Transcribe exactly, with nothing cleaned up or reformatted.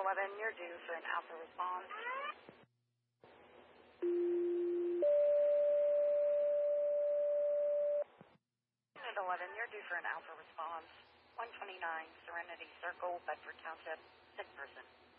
eleven, you're due for an alpha response. Unit eleven, you're due for an alpha response. one twenty-nine Serenity Circle, Bedford Township, sick person.